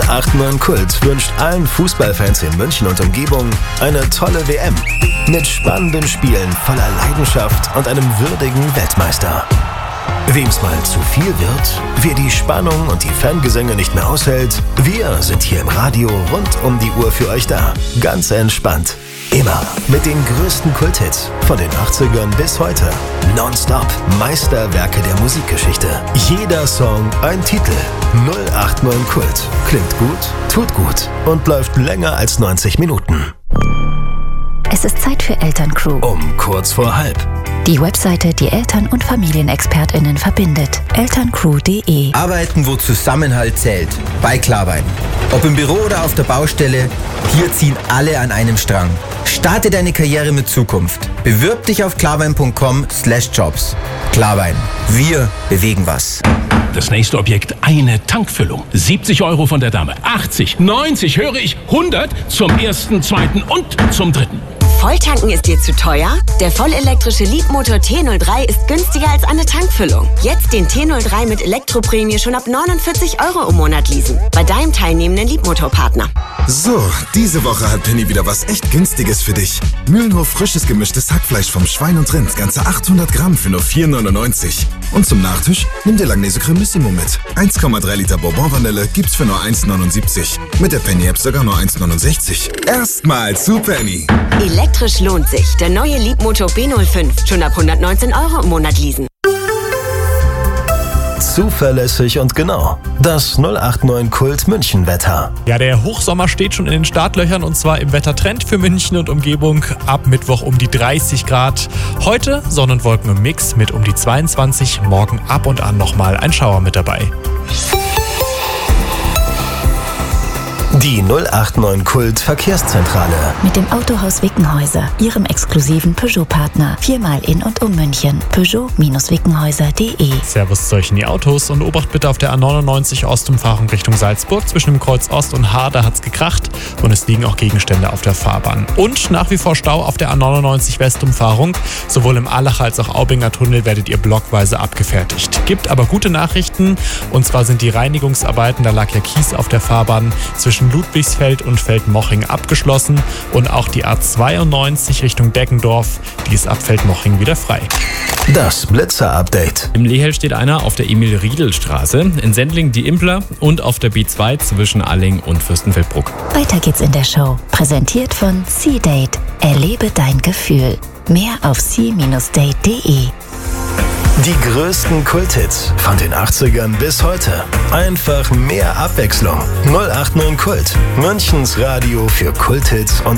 089 Kult wünscht allen Fußballfans in München und Umgebung eine tolle WM. Mit spannenden Spielen voller Leidenschaft und einem würdigen Weltmeister. Wem's mal zu viel wird, wer die Spannung und die Fangesänge nicht mehr aushält, wir sind hier im Radio rund um die Uhr für euch da. Ganz entspannt. Immer mit den größten Kulthits von den 80ern bis heute. Nonstop Meisterwerke der Musikgeschichte. Jeder Song ein Titel. 089 Kult. Klingt gut, tut gut und läuft länger als 90 Minuten. Es ist Zeit für Elterncrew. Um kurz vor halb. Die Webseite, die Eltern- und FamilienexpertInnen verbindet. elterncrew.de. Arbeiten, wo Zusammenhalt zählt. Bei Klarwein. Ob im Büro oder auf der Baustelle, hier ziehen alle an einem Strang. Starte deine Karriere mit Zukunft. Bewirb dich auf klarwein.com/jobs. Klarwein. Wir bewegen was. Das nächste Objekt, eine Tankfüllung. 70 € von der Dame. 80, 90, höre ich, 100 zum ersten, zweiten und zum dritten. Volltanken ist dir zu teuer? Der vollelektrische Leapmotor T03 ist günstiger als eine Tankfüllung. Jetzt den T03 mit Elektroprämie schon ab 49 € im Monat leasen. Bei deinem teilnehmenden Leapmotor-Partner. So, diese Woche hat Penny wieder was echt Günstiges für dich. Mühlenhof frisches gemischtes Hackfleisch vom Schwein und Rind, ganze 800 Gramm für nur 4,99. Und zum Nachtisch nimm dir Langnese Cremissimo mit. 1,3 Liter Bourbon-Vanille gibt's für nur 1,79. Mit der Penny-App sogar nur 1,69. Erstmal zu Penny. Elektrisch lohnt sich. Der neue Leapmotor B05. Schon ab 119 € im Monat leasen. Zuverlässig und genau. Das 089 Kult München-Wetter. Ja, der Hochsommer steht schon in den Startlöchern und zwar im Wettertrend für München und Umgebung. Ab Mittwoch um die 30 Grad. Heute Sonne und Wolken im Mix mit um die 22. Morgen ab und an nochmal ein Schauer mit dabei. Die 089 Kult Verkehrszentrale. Mit dem Autohaus Wickenhäuser, Ihrem exklusiven Peugeot-Partner. 4-mal in und um München. Peugeot-wickenhäuser.de. Servus zu euch in die Autos und Obacht bitte auf der A99 Ostumfahrung Richtung Salzburg. Zwischen dem Kreuz Ost und Harder hat's gekracht und es liegen auch Gegenstände auf der Fahrbahn. Und nach wie vor Stau auf der A99 Westumfahrung. Sowohl im Allacher als auch Aubinger Tunnel werdet ihr blockweise abgefertigt. Gibt aber gute Nachrichten und zwar sind die Reinigungsarbeiten, da lag ja Kies auf der Fahrbahn, zwischen Ludwigsfeld und Feldmoching abgeschlossen und auch die A92 Richtung Deggendorf, die ist ab Feldmoching wieder frei. Das Blitzer-Update. Im Lehel steht einer auf der Emil-Riedel-Straße, in Sendling die Impler und auf der B2 zwischen Alling und Fürstenfeldbruck. Weiter geht's in der Show. Präsentiert von C-Date. Erlebe dein Gefühl. Mehr auf c-date.de. Die größten Kulthits von den 80ern bis heute. Einfach mehr Abwechslung. 089 Kult. Münchens Radio für Kulthits und